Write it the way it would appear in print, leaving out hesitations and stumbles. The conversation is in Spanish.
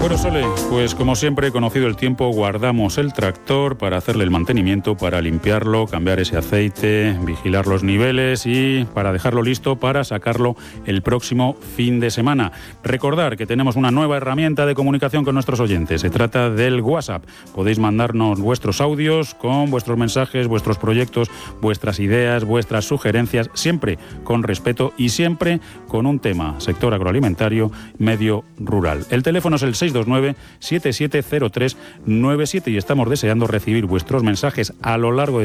Bueno, Sole, pues como siempre, conocido el tiempo, guardamos el tractor para hacerle el mantenimiento, para limpiarlo, cambiar ese aceite, vigilar los niveles y para dejarlo listo para sacarlo el próximo fin de semana. Recordar que tenemos una nueva herramienta de comunicación con nuestros oyentes. Se trata del WhatsApp. Podéis mandarnos vuestros audios con vuestros mensajes, vuestros proyectos, vuestras ideas, vuestras sugerencias, siempre con respeto y siempre con un tema: sector agroalimentario, medio rural. El teléfono es el 629-770397 y estamos deseando recibir vuestros mensajes a lo largo de